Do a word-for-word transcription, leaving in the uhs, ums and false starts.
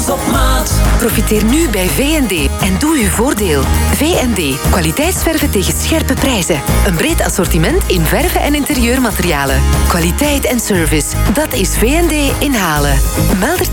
op maat. Profiteer nu bij V en D en doe uw voordeel. V en D, kwaliteitsverven tegen scherpe prijzen. Een breed assortiment in verven en interieurmaterialen. Kwaliteit en service, dat is V en D in Halen. Meld er